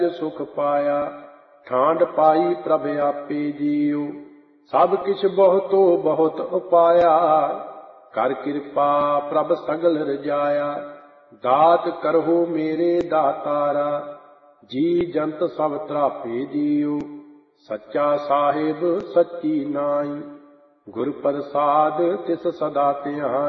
ਸੁਖ ਪਾਇਆ। ਠਾਂਡ ਪਾਈ ਪ੍ਰਭ ਆਪੇ ਜੀਉ, ਸਭ ਕਿਛ ਬਹੁਤੋ ਬਹੁਤ ਉਪਾਇਆ। ਕਰ ਕਿਰਪਾ ਪ੍ਰਭ ਸਗਲ ਰਜਾਇਆ, ਦਾਤ ਕਰਹੁ ਮੇਰੇ ਦਾਤਾਰਾ। ਜੀ ਜੰਤ ਸਭ ਤਰਾਪੇ ਜੀਉ, ਸੱਚਾ ਸਾਹਿਬ ਸੱਚੀ ਨਾਈ। ਗੁਰ ਪ੍ਰਸਾਦ ਤਿਸ ਸਦਾ ਧਿਆਈ।